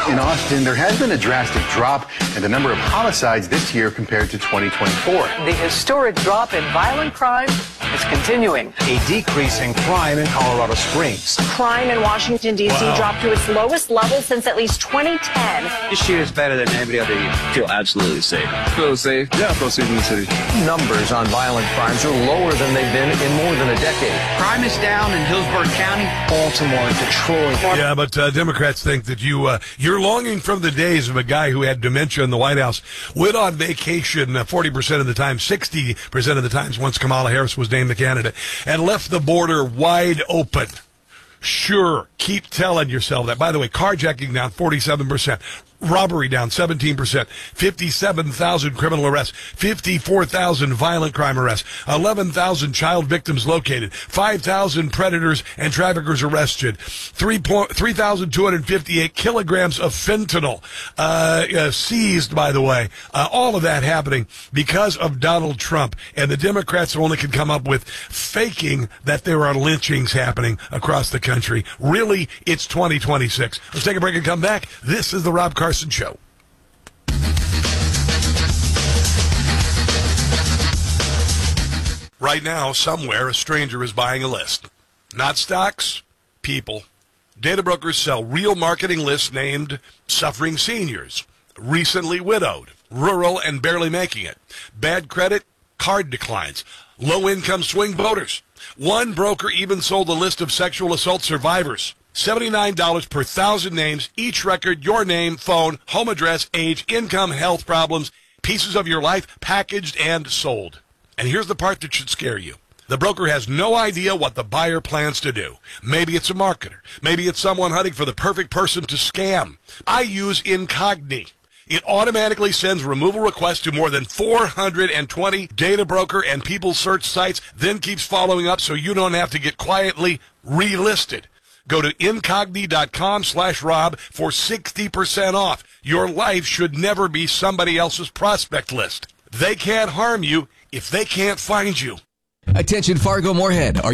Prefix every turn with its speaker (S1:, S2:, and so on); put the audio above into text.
S1: In Austin, there has been a drastic drop in the number of homicides this year compared to 2024.
S2: The historic drop in violent crime is continuing.
S3: A decrease in crime in Colorado Springs.
S4: Crime in Washington, D.C. dropped to its lowest level since at least 2010.
S5: This year is better than every other year.
S6: Feel absolutely safe.
S7: Feel safe? Yeah, feel safe in the city.
S3: Numbers on violent crimes are lower than they've been in more than a decade.
S5: Crime is down in Hillsborough County, Baltimore, Detroit.
S8: Yeah, but Democrats think that you're longing from the days of a guy who had dementia in the White House, went on vacation 40% of the time, 60% of the times once Kamala Harris was named the candidate, and left the border wide open. Sure, keep telling yourself that. By the way, carjacking down 47%. Robbery down 17%, 57,000 criminal arrests, 54,000 violent crime arrests, 11,000 child victims located, 5,000 predators and traffickers arrested, 3,258 kilograms of fentanyl seized, by the way. All of that happening because of Donald Trump. And the Democrats only can come up with faking that there are lynchings happening across the country. Really, it's 2026. Let's take a break and come back. This is the Rob Carson Show. Right now, somewhere, a stranger is buying a list. Not stocks, people. Data brokers sell real marketing lists named Suffering Seniors, Recently Widowed, Rural and Barely Making It, Bad Credit, Card Declines, Low-Income Swing Voters. One broker even sold a list of sexual assault survivors. $79 per 1,000 names, each record, your name, phone, home address, age, income, health problems, pieces of your life, packaged and sold. And here's the part that should scare you. The broker has no idea what the buyer plans to do. Maybe it's a marketer. Maybe it's someone hunting for the perfect person to scam. I use Incogni. It automatically sends removal requests to more than 420 data broker and people search sites, then keeps following up so you don't have to get quietly relisted. Go to Incogni.com/Rob for 60% off. Your life should never be somebody else's prospect list. They can't harm you if they can't find you.
S9: Attention Fargo Moorhead.